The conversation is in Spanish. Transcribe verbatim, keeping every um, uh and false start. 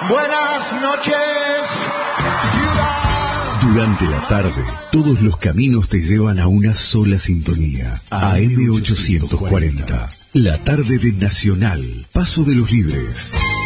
Buenas noches, ciudad. Durante la tarde, todos los caminos te llevan a una sola sintonía. A M ochocientos cuarenta. La tarde de Nacional. Paso de los Libres.